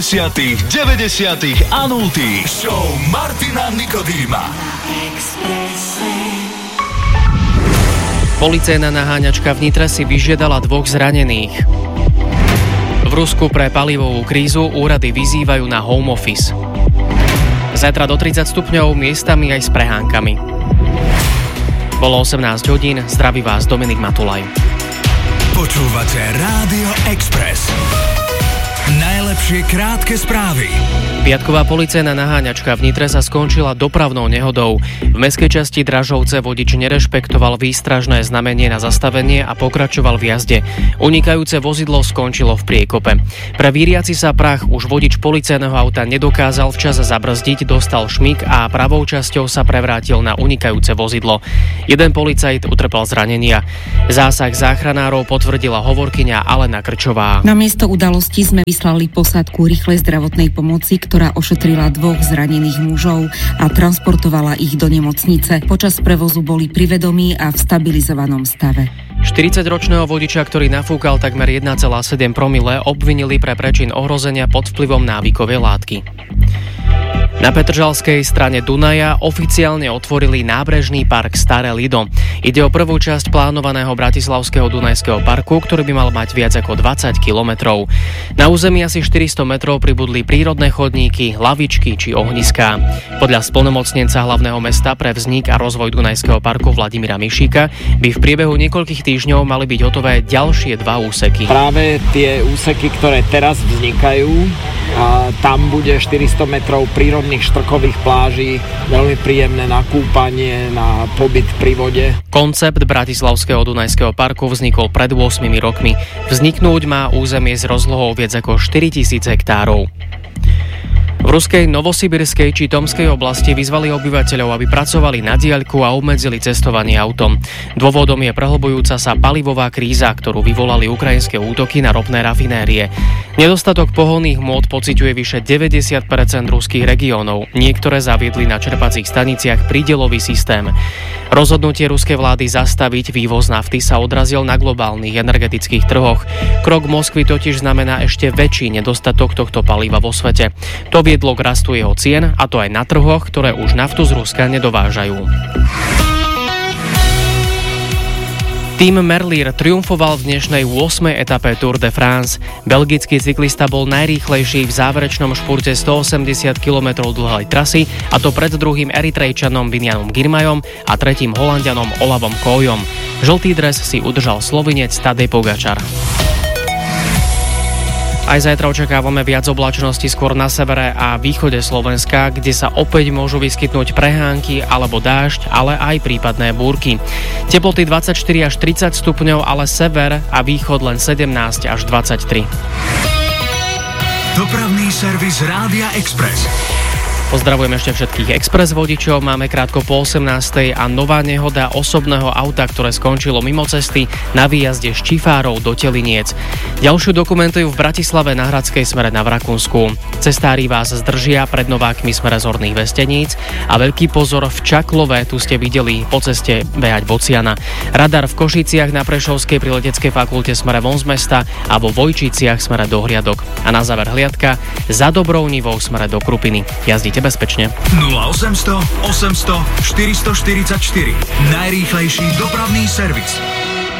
90. a 0. Show Martina Nikodýma. Policajná naháňačka v Nitre si vyžiadala 2 zranených. V Rusku pre palivovú krízu úrady vyzývajú na home office. Zajtra do 30 stupňov, miestami aj s prehánkami. Bolo 18 hodín, zdraví vás Dominik Matulaj. Počúvate Rádio Express. Najlepšie krátke správy. Piatková policajná naháňačka v Nitre sa skončila dopravnou nehodou. V mestskej časti Dražovce vodič nerešpektoval výstražné znamenie na zastavenie a pokračoval v jazde. Unikajúce vozidlo skončilo v priekope. Pre víriaci sa prach už vodič policajného auta nedokázal včas zabrzdiť, dostal šmik a pravou časťou sa prevrátil na unikajúce vozidlo. Jeden policajt utrpel zranenia. Zásah záchranárov potvrdila hovorkyňa Alena Krčová. Na miesto udalosti sme vyslali posádku rýchlej zdravotnej pomoci, ktorá ošetrila 2 zranených mužov a transportovala ich do nemocnice. Počas prevozu boli pri vedomí a v stabilizovanom stave. 40-ročného vodiča, ktorý nafúkal takmer 1,7 promile, obvinili pre prečin ohrozenia pod vplyvom návykovej látky. Na Petržalskej strane Dunaja oficiálne otvorili nábrežný park Staré Lido. Ide o prvú časť plánovaného bratislavského Dunajského parku, ktorý by mal mať viac ako 20 kilometrov. Na území asi 400 metrov pribudli prírodné chodníky, lavičky či ohniská. Podľa splnomocnenca hlavného mesta pre vznik a rozvoj Dunajského parku Vladimíra Mišíka by v priebehu niekoľkých týždňov mali byť hotové ďalšie 2 úseky. Práve tie úseky, ktoré teraz vznikajú, a tam bude 400 metrov prírodných štrkových pláží, veľmi príjemné na kúpanie, na pobyt pri vode. Koncept Bratislavského Dunajského parku vznikol pred 8 rokmi. Vzniknúť má územie s rozlohou viac ako 4000 hektárov. V ruskej Novosibirskej či Tomskej oblasti vyzvali obyvateľov, aby pracovali na diaľku a obmedzili cestovanie autom. Dôvodom je prehlbujúca sa palivová kríza, ktorú vyvolali ukrajinské útoky na ropné rafinérie. Nedostatok pohonných môd pociťuje vyše 90% ruských regiónov. Niektoré zaviedli na čerpacích staniciach prídelový systém. Rozhodnutie ruskej vlády zastaviť vývoz nafty sa odrazil na globálnych energetických trhoch. Krok Moskvy totiž znamená ešte väčší nedostatok tohto paliva vo svete. To viedlo k rastu jeho cien, a to aj na trhoch, ktoré už naftu z Ruska nedovážajú. Tým Merlier triumfoval v dnešnej 8. etape Tour de France. Belgický cyklista bol najrýchlejší v záverečnom špurte 180 km dlhej trasy, a to pred druhým Eritrejčanom Vinianom Girmayom a tretím Holanďanom Olavom Kooijom. Žltý dres si udržal Slovinec Tadej Pogačar. Aj zajtra očakávame viac oblačnosti skôr na severe a východe Slovenska, kde sa opäť môžu vyskytnúť prehánky alebo dážď, ale aj prípadné búrky. Teploty 24 až 30 stupňov, ale sever a východ len 17 až 23. Dopravný servis Rádia Express. Pozdravujem ešte všetkých Express vodičov. Máme krátko po 18. a nová nehoda osobného auta, ktoré skončilo mimo cesty na výjazde z Čifárov do Teliniec. Ďalšiu dokumentujú v Bratislave na Hradskej smere na Vrakunsku. Cestári vás zdržia pred Novákmi smere z Horných Vesteníc a veľký pozor v Čaklove, tu ste videli po ceste behať Bociana. Radar v Košiciach na Prešovskej pri leteckej fakulte smere von z mesta a vo Vojčiciach smere do Hliadok. A na záver hliadka za Dobrounivou smere do Krupiny. Jazdite bezpečne. 0800 800 444. Najrýchlejší dopravný servis.